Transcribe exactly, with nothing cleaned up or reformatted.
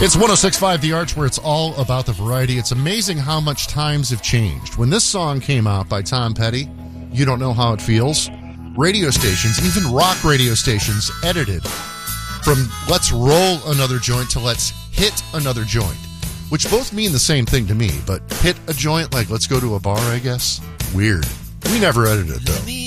It's one oh six point five The Arch, where it's all about the variety. It's amazing how much times have changed. When this song came out by Tom Petty, You Don't Know How It Feels, radio stations, even rock radio stations, edited from let's roll another joint to let's hit another joint, which both mean the same thing to me, but hit a joint, like let's go to a bar, I guess? Weird. We never edited it, though.